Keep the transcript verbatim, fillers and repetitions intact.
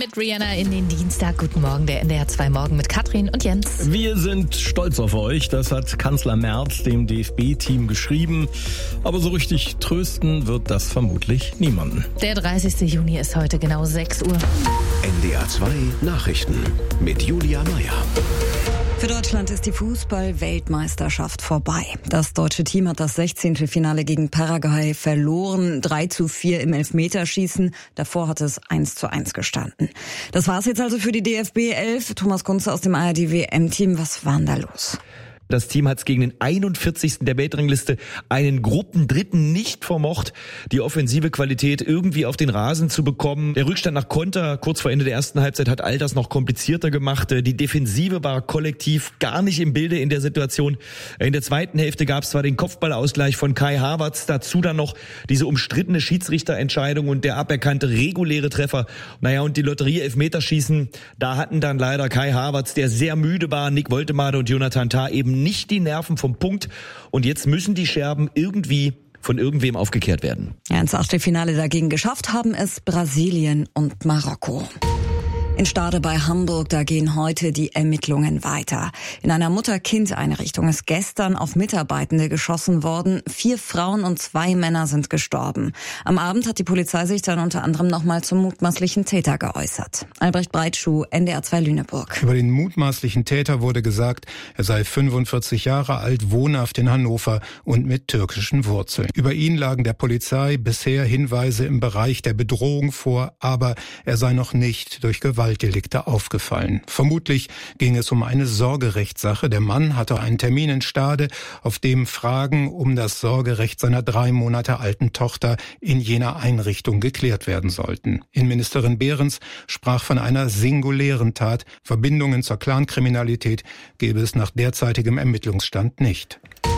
mit Rihanna in den Dienstag. Guten Morgen, der N D R zwei Morgen mit Katrin und Jens. Wir sind stolz auf euch. Das hat Kanzler Merz dem D F B-Team geschrieben. Aber so richtig trösten wird das vermutlich niemanden. Der dreißigsten Juni ist heute genau sechs Uhr. N D R zwei Nachrichten mit Julia Meyer. Für Deutschland ist die Fußball-Weltmeisterschaft vorbei. Das deutsche Team hat das Sechzehntelfinale gegen Paraguay verloren. drei zu vier im Elfmeterschießen. Davor hat es eins zu eins gestanden. Das war's jetzt also für die D F B elf. Thomas Kunze aus dem A R D-W M-Team. Was war denn da los? Das Team hat es gegen den einundvierzigsten der Weltrangliste, einen Gruppendritten, nicht vermocht, die offensive Qualität irgendwie auf den Rasen zu bekommen. Der Rückstand nach Konter kurz vor Ende der ersten Halbzeit hat all das noch komplizierter gemacht. Die Defensive war kollektiv gar nicht im Bilde in der Situation. In der zweiten Hälfte gab es zwar den Kopfballausgleich von Kai Havertz, dazu dann noch diese umstrittene Schiedsrichterentscheidung und der aberkannte reguläre Treffer. Naja, und die Lotterie-Elfmeterschießen, da hatten dann leider Kai Havertz, der sehr müde war, Nick Woltemade und Jonathan Tah eben nicht die Nerven vom Punkt. Und jetzt müssen die Scherben irgendwie von irgendwem aufgekehrt werden. Ja, ins Achtelfinale dagegen geschafft haben es Brasilien und Marokko. In Stade bei Hamburg, da gehen heute die Ermittlungen weiter. In einer Mutter-Kind-Einrichtung ist gestern auf Mitarbeitende geschossen worden. Vier Frauen und zwei Männer sind gestorben. Am Abend hat die Polizei sich dann unter anderem nochmal zum mutmaßlichen Täter geäußert. Albrecht Breitschuh, N D R zwei Lüneburg. Über den mutmaßlichen Täter wurde gesagt, er sei fünfundvierzig Jahre alt, wohnhaft in Hannover und mit türkischen Wurzeln. Über ihn lagen der Polizei bisher Hinweise im Bereich der Bedrohung vor, aber er sei noch nicht durch Gewalt Gewaltdelikte aufgefallen. Vermutlich ging es um eine Sorgerechtssache. Der Mann hatte einen Termin in Stade, auf dem Fragen um das Sorgerecht seiner drei Monate alten Tochter in jener Einrichtung geklärt werden sollten. Innenministerin Behrens sprach von einer singulären Tat. Verbindungen zur Clankriminalität gäbe es nach derzeitigem Ermittlungsstand nicht.